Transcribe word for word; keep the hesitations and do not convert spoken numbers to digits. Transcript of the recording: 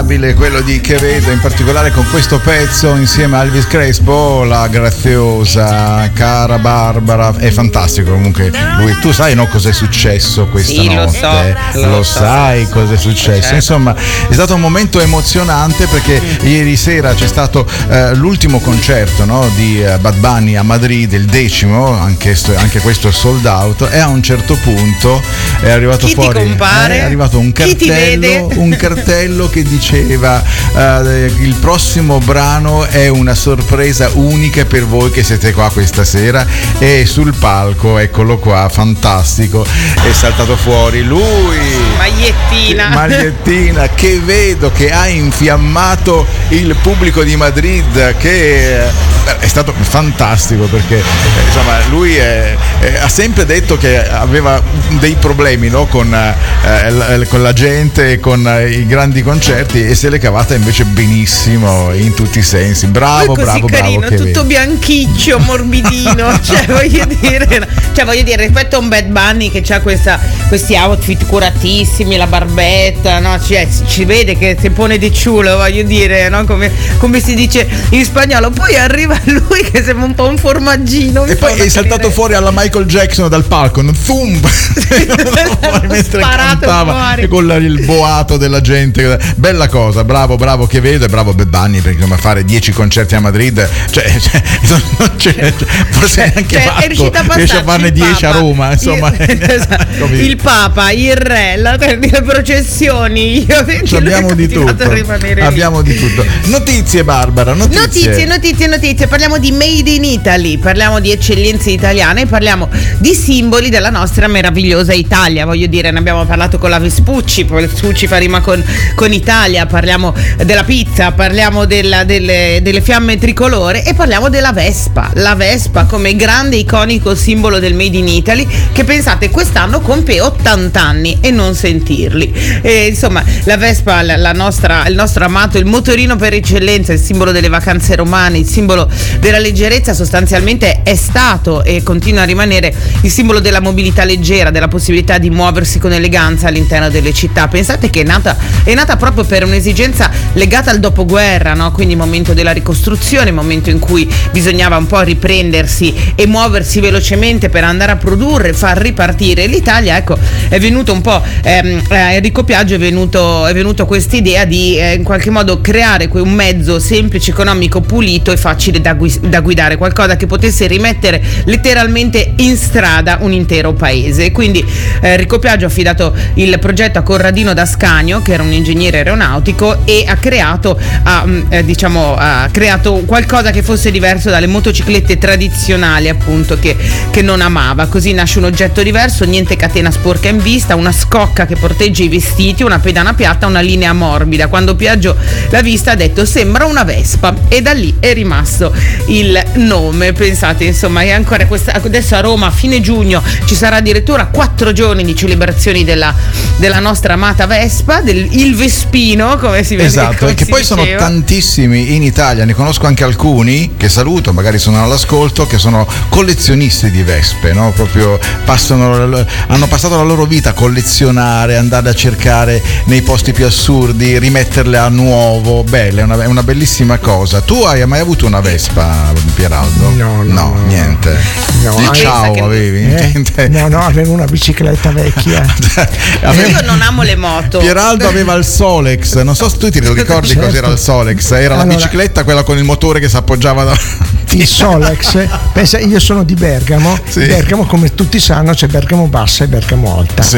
inevitabile, quello di Quevedo, in particolare con questo pezzo insieme a Elvis Crespo, la graziosa cara Barbara. È fantastico comunque lui. Tu sai, no, cos'è successo questa sì, notte? Lo so, lo lo sai so. cos'è successo? Certo. Insomma, è stato un momento emozionante perché ieri sera c'è stato eh, l'ultimo concerto, no, di uh, Bad Bunny a Madrid, il decimo, anche, anche questo sold out, e a un certo punto è arrivato Chi fuori ti compare? è arrivato un Chi ti vede? cartello, un cartello che diceva uh, il prossimo brano è una sorpresa unica per voi che siete qua questa sera, e sul palco, eccolo qua, fantastico, è saltato fuori lui, magliettina magliettina che vedo che ha infiammato il pubblico di Madrid, che è stato fantastico perché insomma lui è, è, ha sempre detto che aveva dei problemi, no, con, eh, con la gente e con i grandi concerti, e se l'è cavata invece benissimo in tutti i sensi. Bravo, così bravo, carino, bravo, tutto bianchiccio, morbidino, cioè voglio dire, cioè voglio dire, rispetto a un Bad Bunny che ha questa, questi outfit curatissimi, la barbetta, no? Cioè, ci vede che si pone di ciulo, voglio dire, no? Come, come si dice in spagnolo. Poi arriva lui che sembra un po' un formaggino. E poi è saltato capire. fuori alla Michael Jackson dal palco, zoom, mentre cantava fuori. Con il boato della gente. Bella cosa, bravo, bravo che vedo, e bravo Bad Bunny, perché insomma fare dieci concerti a Madrid, cioè, cioè non c'è, cioè, forse anche cioè, Marco a riesce a farne dieci a Roma, insomma. Il, esatto, il Papa, il Re, la, le processioni, io abbiamo di tutto. Abbiamo di tutto. Notizie, Barbara, notizie. Notizie, notizie, notizie. Parliamo di Made in Italy, parliamo di eccellenze italiane, parliamo di simboli della nostra meravigliosa Italia. Voglio dire, ne abbiamo parlato con la Vespucci, poi Vespucci fa rima con, con Italia, parliamo della pizza, parliamo della, delle, delle fiamme tricolore, e parliamo della Vespa. La Vespa come grande iconico simbolo del Made in Italy, che pensate quest'anno compie ottanta anni e non sentirli. E, insomma, la Vespa, la, la nostra, il nostro amato, il motorino per eccellenza, il simbolo delle vacanze romane, il simbolo della leggerezza, sostanzialmente è stato e continua a rimanere il simbolo della mobilità leggera, della possibilità di muoversi con eleganza all'interno delle città. Pensate che è nata, è nata proprio per un'esigenza legata al dopoguerra, no? Quindi momento della ricostruzione, momento in cui bisognava un po' riprendersi e muoversi velocemente per andare a produrre, far ripartire l'Italia. Ecco, è venuto un po' ehm, eh, Enrico Piaggio è venuto è venuto questa idea di eh, in qualche modo creare un mezzo semplice, economico, pulito e facile da, gui- da guidare, qualcosa che potesse rimettere letteralmente in strada un intero paese. Quindi eh, Enrico Piaggio ha affidato il progetto a Corradino D'Ascanio, che era un ingegnere aeronautico, e ha creato ha, eh, diciamo ha creato qualcosa che fosse diverso dalle motociclette tradizionali, appunto, che, che non amava. Così nasce un oggetto diverso, niente catena sporca in vista, una scocca che protegge i vestiti, una pedana piatta, una linea morbida. Quando Piaggio l'ha vista ha detto sembra una Vespa, e da lì è rimasto il nome. Pensate, insomma, è ancora questa, adesso a Roma a fine giugno ci sarà addirittura quattro giorni di celebrazioni della, della nostra amata Vespa, del il Vespino, come si vede. Esatto, e che poi diceva. Sono tantissimi in Italia, ne conosco anche alcuni che saluto, magari sono all'ascolto, che sono collezionisti di Vespe, no? Proprio passano, hanno passato la loro vita a collezionare, andare a cercare nei posti più assurdi, rimetterle a nuovo. Bella, è una, è una bellissima cosa. Tu hai mai avuto una Vespa, Pieraldo? No, no, no, no niente. No, Il ciao che... avevi? Eh? No, no, avevo una bicicletta vecchia. Io non amo le moto. Pieraldo aveva il Solex, non so se tu ti ricordi certo. Cos'era il Solex? Era allora, la bicicletta, quella con il motore che si appoggiava davanti. Il Solex, pensa, io sono di Bergamo, sì. Bergamo come tutti sanno c'è Bergamo Bassa e Bergamo Alta. Sì.